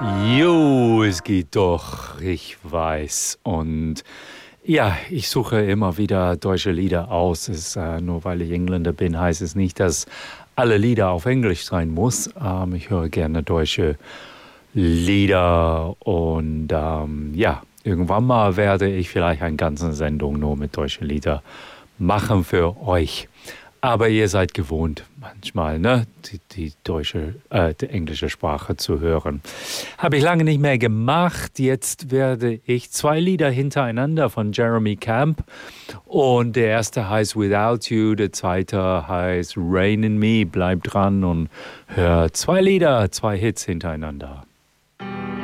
Jo, es geht doch, ich weiß. Und ja, ich suche immer wieder deutsche Lieder aus. Nur weil ich Engländer bin, heißt es nicht, dass alle Lieder auf Englisch sein muss. Ich höre gerne deutsche Lieder und ja, irgendwann mal werde ich vielleicht eine ganze Sendung nur mit deutschen Liedern machen für euch. Aber ihr seid gewohnt, manchmal, ne, die englische Sprache zu hören. Habe ich lange nicht mehr gemacht. Jetzt werde ich 2 Lieder hintereinander von Jeremy Camp. Und der erste heißt Without You, der zweite heißt Rain in Me. Bleibt dran und hört 2 Lieder, 2 Hits hintereinander.